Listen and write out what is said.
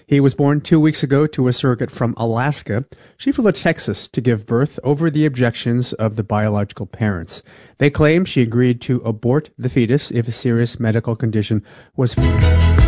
He was born 2 weeks ago to a surrogate from Alaska. She flew to Texas to give birth over the objections of the biological parents. They claim she agreed to abort the fetus if a serious medical condition was